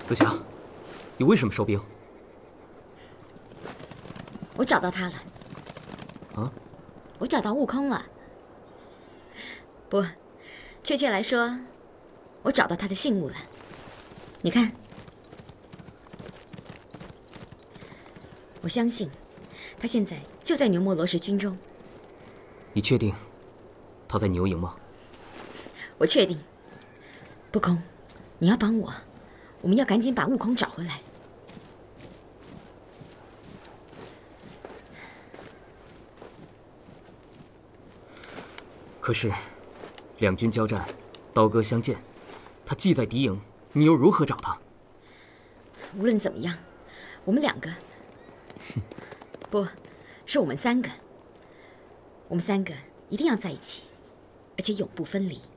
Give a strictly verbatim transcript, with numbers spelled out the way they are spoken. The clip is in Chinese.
紫霞，你为什么收兵？ 我找到他了。 啊？ 我找到悟空了。不，确切来说，我找到他的信物了。你看，我相信他现在就在牛魔罗什军中。 你确定他在牛营吗？ 我确定。不空，你要帮我，我们要赶紧把悟空找回来。 可是，两军交战，刀戈相见，他既在敌营，你又如何找他？ 无论怎么样，我们两个，不，是我们三个，我们三个一定要在一起，而且永不分离。